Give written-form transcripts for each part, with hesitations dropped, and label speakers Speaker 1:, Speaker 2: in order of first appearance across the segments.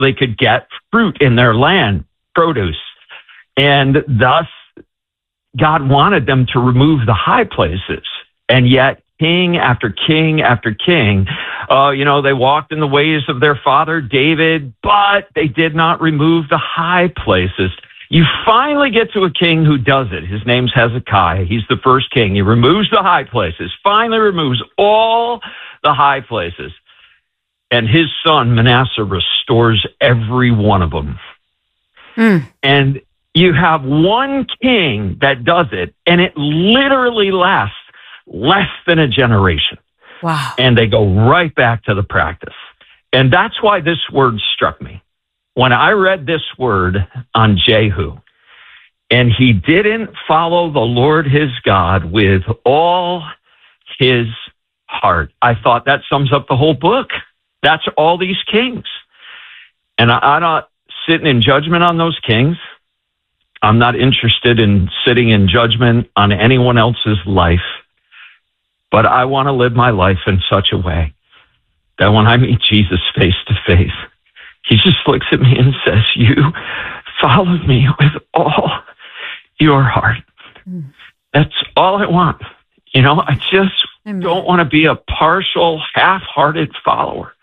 Speaker 1: they could get fruit in their land, produce. And thus, God wanted them to remove the high places. And yet, king after king after king, they walked in the ways of their father David, but they did not remove the high places. You finally get to a king who does it. His name's Hezekiah. He's the first king. He removes the high places, finally removes all the high places. And his son, Manasseh, restores every one of them. And you have one king that does it, and it literally lasts less than a generation.
Speaker 2: Wow.
Speaker 1: And they go right back to the practice. And that's why this word struck me. When I read this word on Jehu, and he didn't follow the Lord his God with all his heart, I thought that sums up the whole book. That's all these kings. And I'm not sitting in judgment on those kings. I'm not interested in sitting in judgment on anyone else's life. But I want to live my life in such a way that when I meet Jesus face to face, he just looks at me and says, you followed me with all your heart. That's all I want. I just don't want to be a partial, half-hearted follower.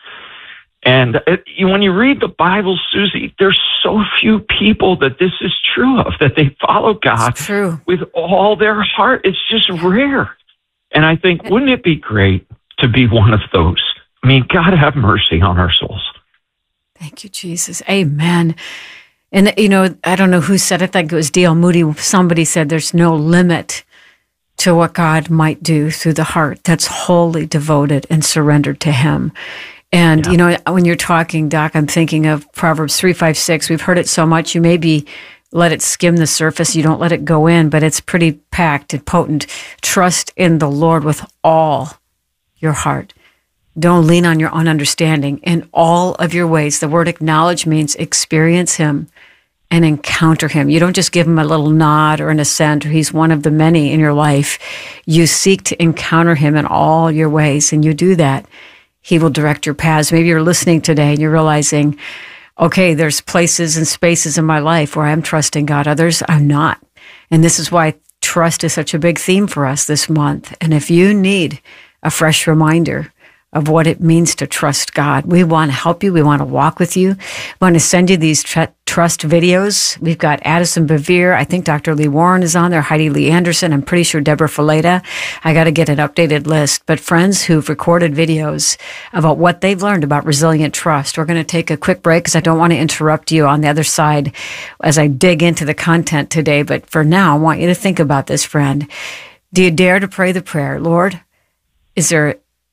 Speaker 1: And when you read the Bible, Susie, there's so few people that this is true of, that they follow God with all their heart. It's just rare. And I think, wouldn't it be great to be one of those? I mean, God have mercy on our souls.
Speaker 2: Thank you, Jesus. Amen. And, I don't know who said it. I think it was D.L. Moody. Somebody said there's no limit to what God might do through the heart that's wholly devoted and surrendered to him. And, when you're talking, Doc, I'm thinking of Proverbs 3:5-6. We've heard it so much, you maybe let it skim the surface. You don't let it go in, but it's pretty packed and potent. Trust in the Lord with all your heart. Don't lean on your own understanding. In all of your ways, the word acknowledge means experience him and encounter him. You don't just give him a little nod or an assent, or he's one of the many in your life. You seek to encounter him in all your ways, and you do that. He will direct your paths. Maybe you're listening today and you're realizing, okay, there's places and spaces in my life where I'm trusting God, others I'm not. And this is why trust is such a big theme for us this month. And if you need a fresh reminder of what it means to trust God, we want to help you. We want to walk with you. We want to send you these trust videos. We've got Addison Bevere. I think Dr. Lee Warren is on there. Heidi Lee Anderson. I'm pretty sure Deborah Fileta. I got to get an updated list. But friends who've recorded videos about what they've learned about resilient trust. We're going to take a quick break because I don't want to interrupt you on the other side as I dig into the content today. But for now, I want you to think about this, friend. Do you dare to pray the prayer, Lord, is there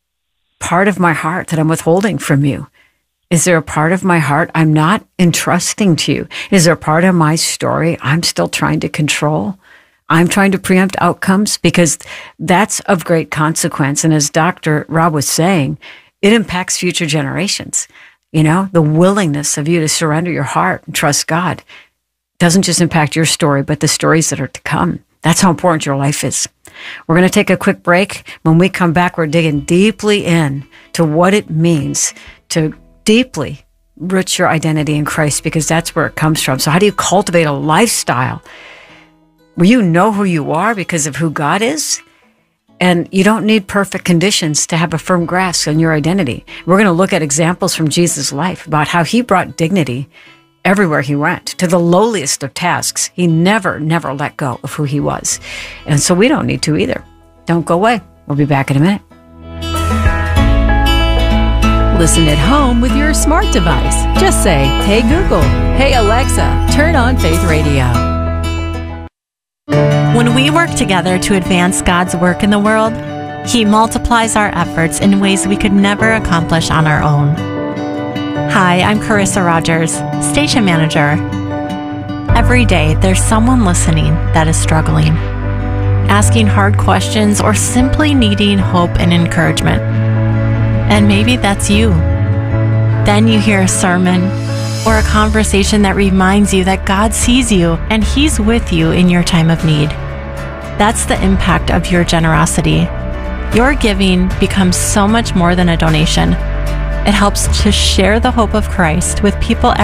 Speaker 2: part of my heart that I'm withholding from you? Is there a part of my heart I'm not entrusting to you? Is there a part of my story I'm still trying to control? I'm trying to preempt outcomes, because that's of great consequence. And as Dr. Rob was saying, it impacts future generations. The willingness of you to surrender your heart and trust God doesn't just impact your story, but the stories that are to come. That's how important your life is. We're going to take a quick break. When we come back, we're digging deeply in to what it means to deeply root your identity in Christ, because that's where it comes from. So how do you cultivate a lifestyle where you know who you are because of who God is? And you don't need perfect conditions to have a firm grasp on your identity. We're going to look at examples from Jesus' life about how he brought dignity everywhere he went, to the lowliest of tasks. He never let go of who he was. And so we don't need to either. Don't go away. We'll be back in a minute.
Speaker 3: Listen at home with your smart device. Just say, "Hey Google, hey Alexa, turn on Faith Radio."
Speaker 4: When we work together to advance God's work in the world, he multiplies our efforts in ways we could never accomplish on our own. Hi, I'm Carissa Rogers, Station Manager. Every day, there's someone listening that is struggling, asking hard questions, or simply needing hope and encouragement. And maybe that's you. Then you hear a sermon or a conversation that reminds you that God sees you and He's with you in your time of need. That's the impact of your generosity. Your giving becomes so much more than a donation. It helps to share the hope of Christ with people